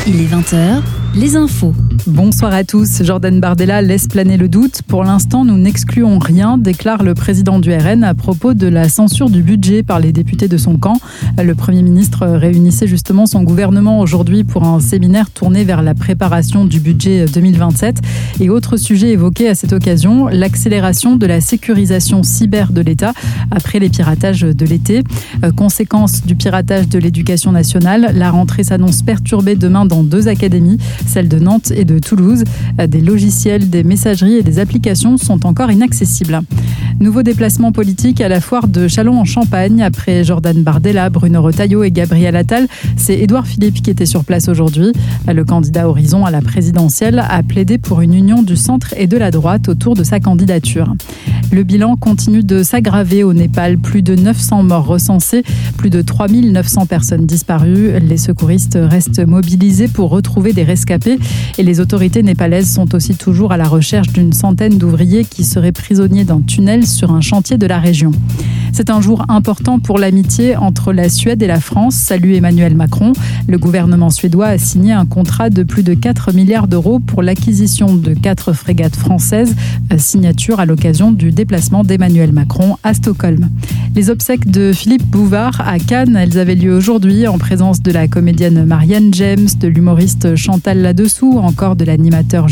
Il est 20h, les infos. Bonsoir à tous. Jordan Bardella laisse planer le doute. Pour l'instant, nous n'excluons rien, déclare le président du RN à propos de la censure du budget par les députés de son camp. Le Premier ministre réunissait justement son gouvernement aujourd'hui pour un séminaire tourné vers la préparation du budget 2027. Et autre sujet évoqué à cette occasion, l'accélération de la sécurisation cyber de l'État après les piratages de l'été. Conséquence du piratage de l'éducation nationale, la rentrée s'annonce perturbée demain dans 2 académies, celle de Nantes et de Toulouse. Des logiciels, des messageries et des applications sont encore inaccessibles. Nouveau déplacement politique à la foire de Châlons-en-Champagne. Après Jordan Bardella, Bruno Retailleau et Gabriel Attal, c'est Édouard Philippe qui était sur place aujourd'hui. Le candidat Horizon à la présidentielle a plaidé pour une union du centre et de la droite autour de sa candidature. Le bilan continue de s'aggraver au Népal. Plus de 900 morts recensés, plus de 3900 personnes disparues. Les secouristes restent mobilisés pour retrouver des rescapés et les autorités népalaises sont aussi toujours à la recherche d'une centaine d'ouvriers qui seraient prisonniers d'un tunnel sur un chantier de la région. C'est un jour important pour l'amitié entre la Suède et la France, salue Emmanuel Macron. Le gouvernement suédois a signé un contrat de plus de 4 milliards d'euros pour l'acquisition de 4 frégates françaises, signature à l'occasion du déplacement d'Emmanuel Macron à Stockholm. Les obsèques de Philippe Bouvard à Cannes, elles avaient lieu aujourd'hui en présence de la comédienne Marianne James, de l'humoriste Chantal Ladessous, encore de l'animateur